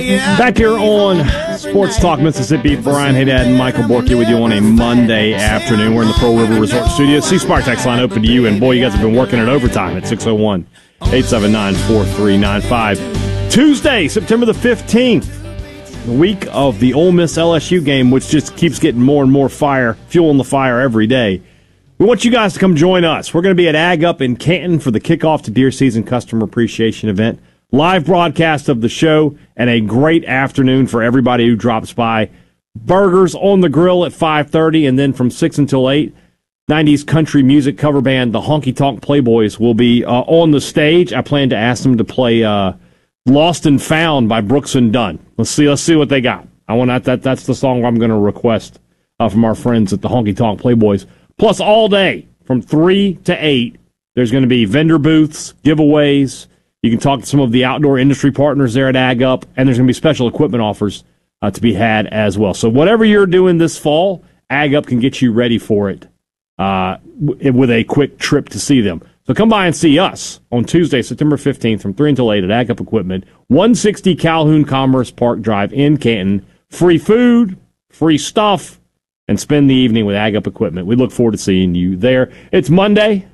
Back here on Sports Talk Mississippi, Brian Haydad and Michael Borky with you on a Monday afternoon. We're in the Pearl River Resort Studios. C-Spark text line open to you, and boy, you guys have been working it overtime at 601-879-4395. Tuesday, September the 15th, the week of the Ole Miss LSU game, which just keeps getting more and more fire, fueling the fire every day. We want you guys to come join us. We're going to be at Ag Up in Canton for the kickoff to deer season customer appreciation event. Live broadcast of the show and a great afternoon for everybody who drops by. Burgers on the grill at 5:30, and then from 6 until 8, 90s country music cover band, the Honky Tonk Playboys, will be on the stage. I plan to ask them to play Lost and Found by Brooks and Dunn. Let's see what they got. That's the song I'm going to request from our friends at the Honky Tonk Playboys. Plus, all day from 3 to 8, there's going to be vendor booths, giveaways. You can talk to some of the outdoor industry partners there at Ag Up, and there's going to be special equipment offers to be had as well. So whatever you're doing this fall, Ag Up can get you ready for it with a quick trip to see them. So come by and see us on Tuesday, September 15th from 3 until 8 at Ag Up Equipment, 160 Calhoun Commerce Park Drive in Canton. Free food, free stuff, and spend the evening with Ag Up Equipment. We look forward to seeing you there. It's Monday.